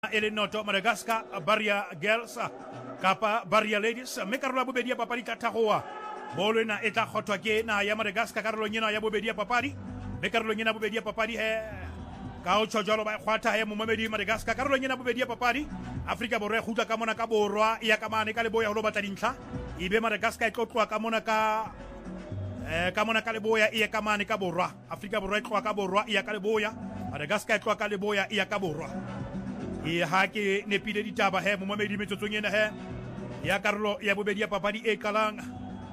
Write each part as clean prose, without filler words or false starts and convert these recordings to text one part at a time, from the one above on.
Noto Madagascar Barrier Girls kapa Barrier Ladies me karolo ya bobedi ya papadi tatagoa bolo na eta khotwa ke na ya Madagascar karolo nyena ya bobedi ya papadi me karolo nyena bobedi ya papadi ka o tshojalo ba khwata he momamedi Madagascar karolo nyena bobedi ya papadi Afrika Borwa e khutla ka mona ka borwa ya kamane ka leboya ho lo batla dintlha ibe Madagascar e tlotlwa ka mona ka ka leboya e kamane ka borwa Afrika Borwa e tlotlwa ka borwa ya ka leboya Madagascar e tlotlwa ka leboya ya ka borwa e ha ke nepile ditaba he momamedi metsotsong ena he ya karolo ya bobedi ya papadi e kalang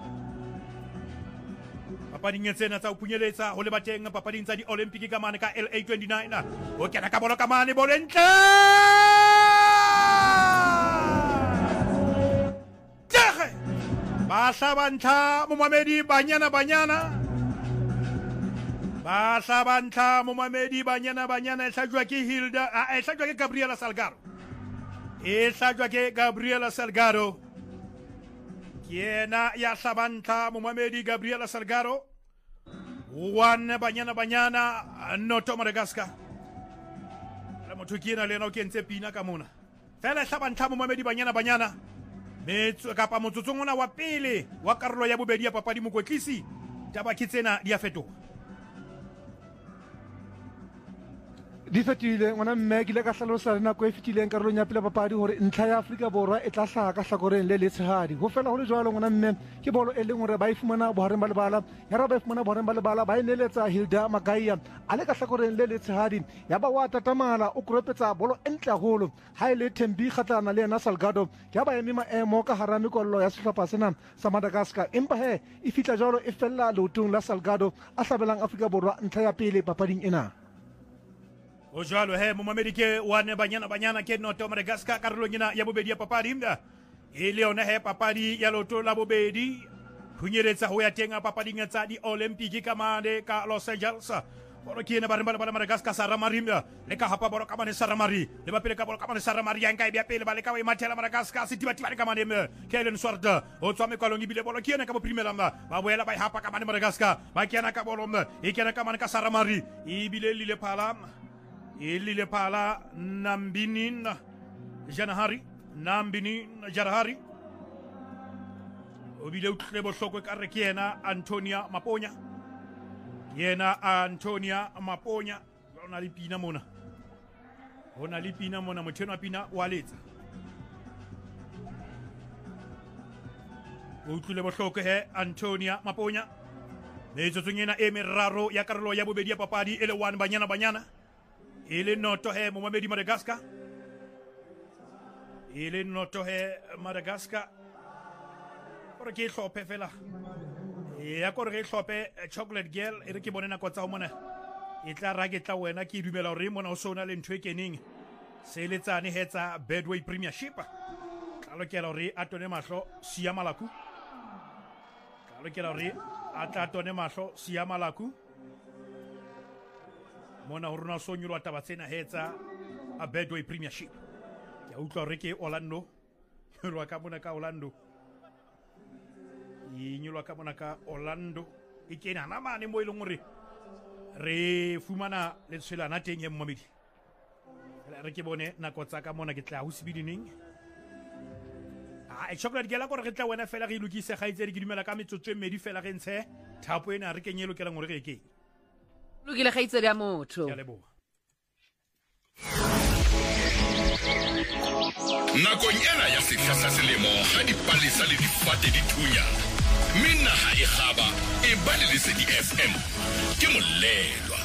papadi ngetsena tsa upunyeletsa ho le bateng papading tsa di Olympic ka mane ka LA29 o kena ka bolo ka mane bolentle tege ba hlabantha momamedi banyana Basabantha momamedi banyana e hlajwa ke Hilda e hlajwa ke Gabriela Salgado kiena ya hlabantha momamedi Gabriela Salgado wan banyana Noto Madagascar la motho kiena le no kentse pina ka mona fela hlabantha momamedi banyana metso kapa motsotsong ona wa pele wa karolo ya bobedi ya papadi mokwetlisi taba ke tsena di a fetoga di fetile ngwana mme ke le ka hlalosa nako e fetileng karolong ya pele papadi hore ntlha ya Afrika Borwa e tla hlaha ka hlakoreng le letshehadi ho fela ho le jwalo ngwana mme ke bolo e leng hore ba e fumana bohareng ba lebala ya ba e fumana bohareng ba lebala ba e neletsa Hilda Magaiya a le ka hlakoreng le letshehadi ya ba wa tatamala o koropetsa bolo e ntle haholo ha ile Thembi kgatlana le yena Salgado ya ba eme maemo ka hara mekollo ya sehlopha sena sa Madagascar empa he e fitla jwalo e fella leotong la Salgado a hlabelang Afrika Borwa ntlha ya pele papading ena o jalo he momamedi ke wane banyana ke Noto Madagascar karolo nyena ya bobedi ya papadi mda e leona he papadi ya loto la bobedi hunyeletsa ho ya tenga papadi tsa di Olympic ka mane ka Los Angeles bolo ke na baremba ba Madagascar Saramari le ka hapa bolo ka mane Saramari le ba pele ka bolo ka mane Saramari ya nka e bia pele ba le ka we mathela Madagascar sitiba ka mane me Kellen Swarta o tswa me kwalong ibile bolo ke na ka bo primera ba boela ba hapa ka mane Madagascar ba ke na ka bolo me e ke na ka mane ka Saramari ibile lile phala Ilile pala Nambinin Jarahari Obile utle bohloko ka re ke yena Antonia Maponya ona le pina mona motheno wa pina wa letsa o utlile bohloko he Antonia Maponya metsotsong ena e meraro ya karolo ya bobedi ya papadi ele one banyana ile Noto he momamedi Madagascar gore ke hlophe fela ya gore ke hlophe Chocolate Girl e re ke bone nako tsa ho mona e tla ra ke tla wena ke dumela hore mona o sona le ntwe keneng se letsane hetsa Bedway Premiership tla lokela hore a tone mahlo Siya Malaku mona ho rona so nyolwa taba tsena hetsa a Bedway Premiership ya utlwa re ke Orlando nyolwa ka mona ka Orlando e kena na mane mo ileng hore re fumana le tshwelana teng e mmamedi re ke bone nako tsa ka mona ke tla ho sibidineng Chocolate Girl gore re tla wena fela re ilukise gaitse re ke dumela ka metsotso e medi fela re ntshe thapo ena re kenyelo ke la ngore re ke Lukile gaitse ya motho ya leboha nakong ena ya sehla sa selemo ha dipalesa le difate di thunya mme naha e kgaba e ba le Lesedi FM ke molelwa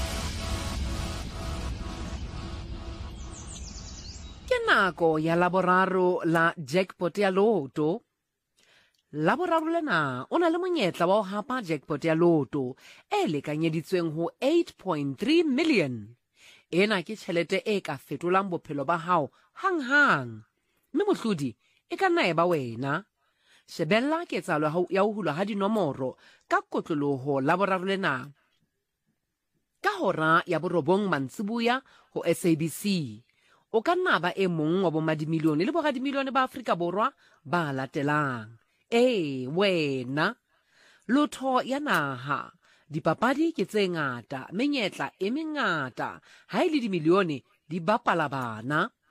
ke nako ya laboraro la jackpot ya loto laboraro lena o na le monyetla wa ho hapa jackpot ya loto e lekanyeditsweng ho 8.3 million ena ke tjhelete e ka fetolang bophelo ba hao hang mme mohlodi e ka nna eba wena shebella ketsalo ya ho hula ha dinomoro ka kotloloho laboraro lena ka hora ya borobong mantsibuya ho SABC o ka nna ba e mong wa bomadimilione le boradimilione ba Afrika Borwa ba latelang wena lotho ya naha Dipapadi ke tse ngata, menyetla e mengata, ha e le dimilione di bapala bana.